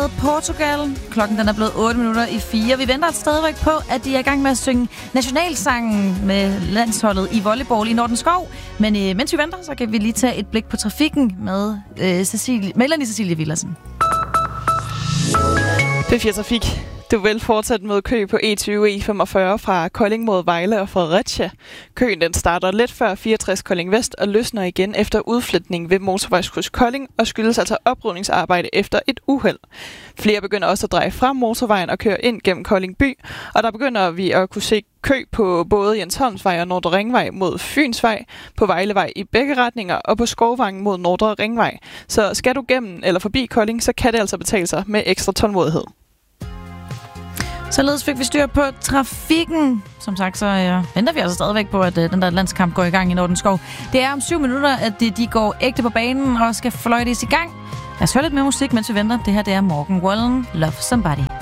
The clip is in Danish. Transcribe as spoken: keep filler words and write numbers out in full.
med Portugal. Klokken den er blevet otte minutter i fire. Vi venter stadigvæk på, at de er i gang med at synge nationalsangen med landsholdet i volleyball i Nordenskov. Men øh, mens vi venter, så kan vi lige tage et blik på trafikken med øh, Cecilie, Melanie Cecilie Villersen. P fire Trafik. Du vil fortsætte med kø på E tyve E femogfyrre fra Kolding mod Vejle og Fredericia. Køen den starter lidt før fireogtres Kolding Vest og løsner igen efter udflytning ved motorvejskryds Kolding og skyldes altså oprydningsarbejde efter et uheld. Flere begynder også at dreje frem motorvejen og køre ind gennem Kolding by, og der begynder vi at kunne se kø på både Jensholmsvej og Nordre Ringvej mod Fynsvej, på Vejlevej i begge retninger og på Skovvangen mod Nordre Ringvej. Så skal du gennem eller forbi Kolding, så kan det altså betale sig med ekstra tålmodighed. Således fik vi styr på trafikken. Som sagt, så øh, venter vi altså stadigvæk på, at øh, den der landskamp går i gang i Nordenskov. Det er om syv minutter, at de, de går ægte på banen og skal fløjtes i gang. Lad os høre lidt mere musik, mens vi venter. Det her det er Morgan Wallen, Love Somebody.